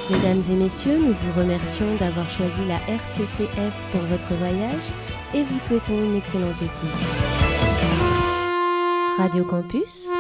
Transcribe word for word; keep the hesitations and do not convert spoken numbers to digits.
Mesdames et messieurs, nous vous remercions d'avoir choisi la R C C F pour votre voyage et vous souhaitons une excellente écoute. Radio Campus